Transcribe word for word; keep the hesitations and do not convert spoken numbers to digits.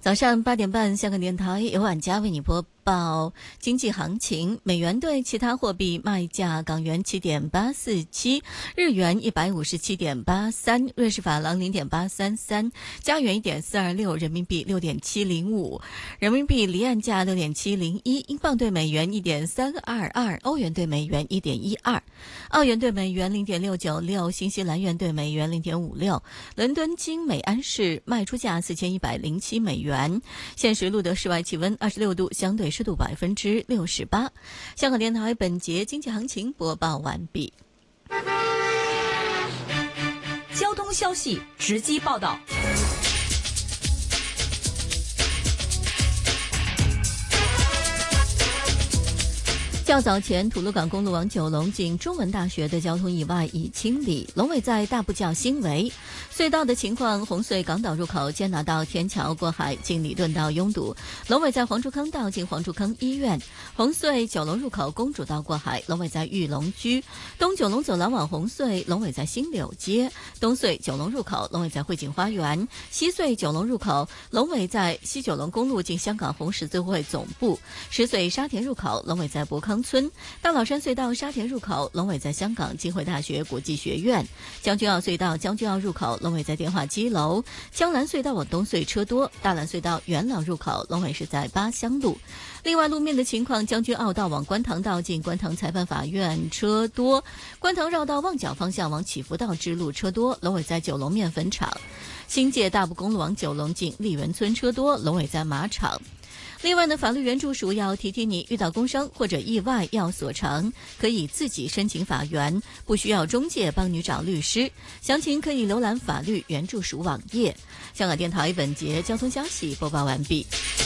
早上八点半，香港电台由晚家为你播报经济行情。美元对其他货币卖价：港元七点八四七，日元一百五十七点八三，瑞士法郎零点八三三，加元一点四二六，人民币六点七零五，人民币离岸价六点七零一，英镑对美元一点三二二，欧元对美元一点一二，澳元对美元零点六九六，新西兰元对美元零点五六。伦敦金每安士卖出价四千一百零七美元。现时录得室外气温二十六度，相对湿度百分之六十八。香港电台本节经济行情播报完毕。 交通消息直击报道。 较早前，吐露港公路往九龙近中文大学的交通意外已清理，龙尾在大步教新围。隧道的情况：红隧港岛入口坚拿道天桥过海近礼顿道拥堵，龙尾在黄竹坑道近黄竹坑医院；红隧九龙入口公主道过海，龙尾在玉龙居；东九龙走廊往红隧，龙尾在新柳街；东隧九龙入口，龙尾在汇景花园；西隧九龙入口，龙尾在西九龙公路近香港红十字会总部；石隧沙田入口，龙尾在博康村；大老山隧道沙田入口，龙尾在香港浸会大学国际学院；将军澳隧道将军澳入口，龙尾在电话机楼；江南隧道往东隧车多；大兰隧道元朗入口，龙尾是在八乡路。另外路面的情况，将军澳道往观塘道近观塘裁判法院车多；观塘绕道旺角方向往启福道支路车多，龙尾在九龙面粉厂；新界大埔公路往九龙近丽园村车多，龙尾在马场。另外呢，法律援助署要提提你，遇到工伤或者意外要索偿，可以自己申请法援，不需要中介帮你找律师。详情可以浏览法律援助署网页。香港电台本节交通消息播报完毕。